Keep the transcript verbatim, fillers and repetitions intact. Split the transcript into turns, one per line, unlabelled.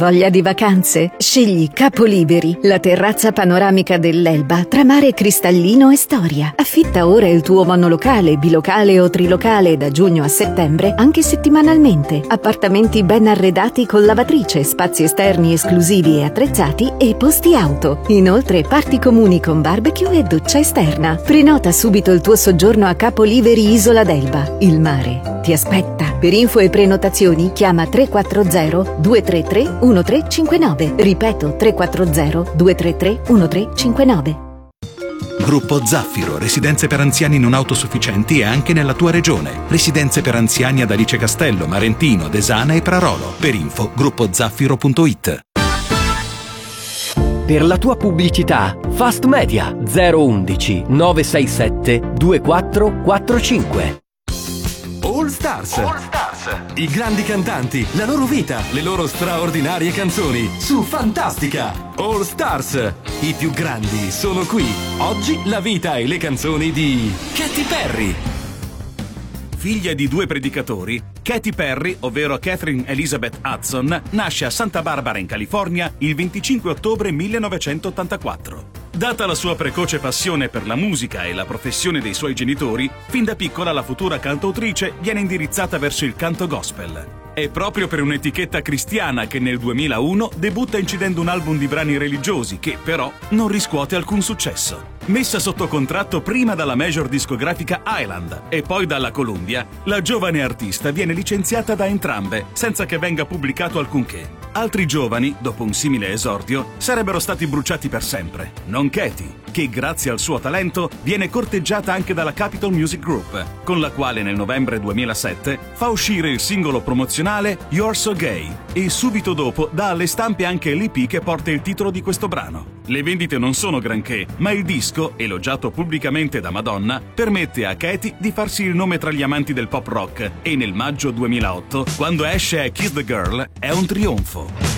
Voglia di vacanze? Scegli Capoliberi, la terrazza panoramica dell'Elba tra mare cristallino e storia. Affitta ora il tuo monolocale, bilocale o trilocale da giugno a settembre, anche settimanalmente. Appartamenti ben arredati con lavatrice, spazi esterni esclusivi e attrezzati e posti auto. Inoltre parti comuni con barbecue e doccia esterna. Prenota subito il tuo soggiorno a Capoliberi Isola d'Elba. Il mare ti aspetta. Per info e prenotazioni chiama tre quattro zero due tre tre uno tre cinque nove. Ripeto, tre quattro zero due tre tre uno tre cinque nove.
Gruppo Zaffiro, residenze per anziani non autosufficienti e anche nella tua regione. Residenze per anziani ad Alice Castello, Marentino, Desana e Prarolo. Per info gruppo zaffiro punto it.
Per la tua pubblicità, Fast Media zero uno uno nove sei sette due quattro quattro cinque.
All Stars. All Stars. I grandi cantanti, la loro vita, le loro straordinarie canzoni su Fantastica. All Stars. I più grandi sono qui. Oggi la vita e le canzoni di Katy Perry.
Figlia di due predicatori, Katy Perry, ovvero Catherine Elizabeth Hudson, nasce a Santa Barbara in California il venticinque ottobre millenovecentottantaquattro. Data la sua precoce passione per la musica e la professione dei suoi genitori, fin da piccola la futura cantautrice viene indirizzata verso il canto gospel. È proprio per un'etichetta cristiana che nel duemilauno debutta incidendo un album di brani religiosi che, però, non riscuote alcun successo. Messa sotto contratto prima dalla major discografica Island e poi dalla Columbia, la giovane artista viene licenziata da entrambe, senza che venga pubblicato alcunché. Altri giovani, dopo un simile esordio, sarebbero stati bruciati per sempre. Non Katy, che grazie al suo talento viene corteggiata anche dalla Capitol Music Group, con la quale nel novembre duemilasette fa uscire il singolo promozionale You're So Gay e subito dopo dà alle stampe anche l'E P che porta il titolo di questo brano. Le vendite non sono granché, ma il disco, elogiato pubblicamente da Madonna, permette a Katy di farsi il nome tra gli amanti del pop rock e nel maggio duemilaotto, quando esce Kiss the Girl, è un trionfo.